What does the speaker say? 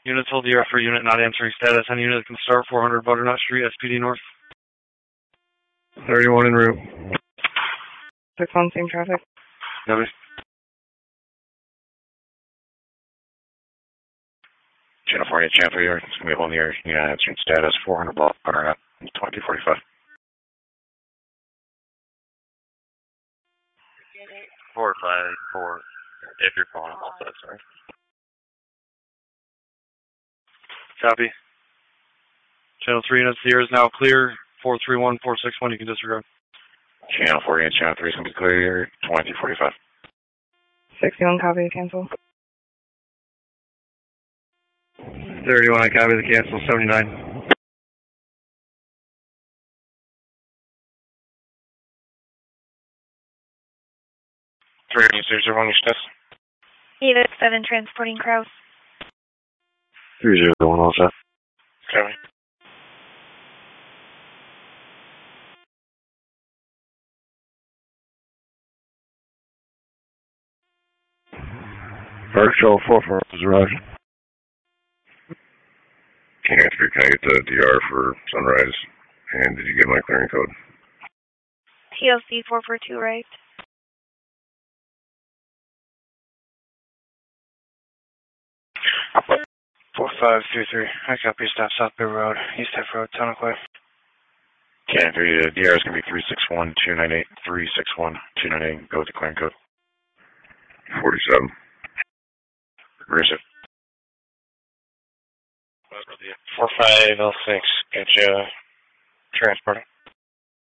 Unit told DR for unit not answering status. Any unit that can start 400 Butternut Street, SPD North. 31 en route. 6-1, same traffic. Copy. Channel 48, Channel 3, it's going to be on the air. Unit answering status 400 Butternut, 2045. 454. If you're calling, I'll say sorry. Copy. Channel 3 units, the air is now clear. 431, 461, you can disregard. Channel 48, Channel 3 is going to be clear, 2045. 61, copy, cancel. 31, I copy the cancel, 79. There's everyone your status. 807 transporting Kraus. 301 all set. Copy. Park Show 44 is Roger. Can I get the DR for Sunrise? And did you get my clearing code? TLC 442 right. 4533. I copy. Stop South Bay Road, East F Road, Tonaway. Can the DR is going to be 361-298, 361-298. Go with the clearing code. 47. Receive. 4506. Get you transporting.